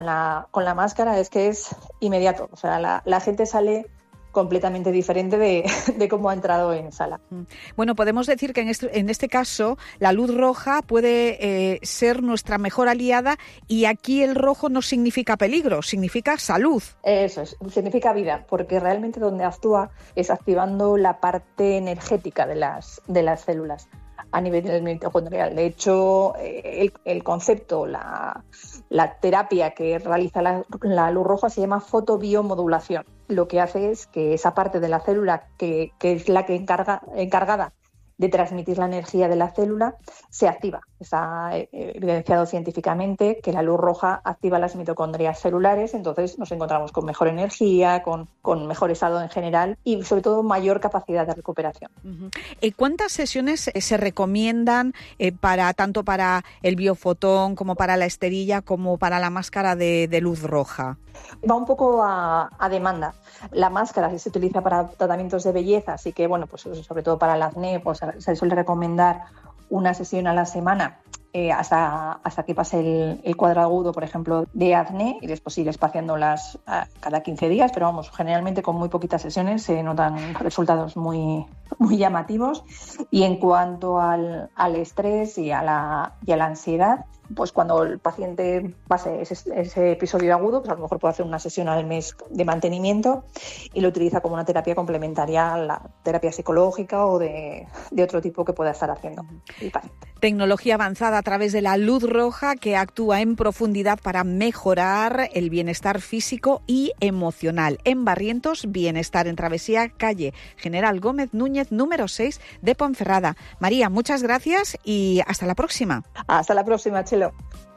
Con la máscara es que es inmediato. O sea, la gente sale completamente diferente de cómo ha entrado en sala. Bueno, podemos decir que en este caso la luz roja puede ser nuestra mejor aliada, y aquí el rojo no significa peligro, significa salud. Eso es, significa vida, porque realmente donde actúa es activando la parte energética de las células a nivel mitocondrial. De hecho, el concepto, la terapia que realiza la luz roja se llama fotobiomodulación. Lo que hace es que esa parte de la célula que es la que encargada de transmitir la energía de la célula se activa. Está evidenciado científicamente que la luz roja activa las mitocondrias celulares, entonces nos encontramos con mejor energía, con mejor estado en general y sobre todo mayor capacidad de recuperación. ¿Cuántas sesiones se recomiendan tanto para el biofotón como para la esterilla como para la máscara de luz roja? Va un poco a demanda. La máscara se utiliza para tratamientos de belleza, así que bueno, pues sobre todo para el acné, pues se suele recomendar una sesión a la semana hasta que pase el cuadro agudo, por ejemplo, de acné, y después ir espaciándolas cada 15 días, pero vamos, generalmente con muy poquitas sesiones se notan resultados muy, muy llamativos. Y en cuanto al estrés y a la ansiedad, pues cuando el paciente pase ese episodio agudo, pues a lo mejor puede hacer una sesión al mes de mantenimiento y lo utiliza como una terapia complementaria a la terapia psicológica o de otro tipo que pueda estar haciendo el paciente. Tecnología avanzada a través de la luz roja que actúa en profundidad para mejorar el bienestar físico y emocional. En Barrientos, Bienestar, en Travesía, calle General Gómez Núñez, número 6 de Ponferrada. María, muchas gracias y hasta la próxima. Hasta la próxima, Chelo.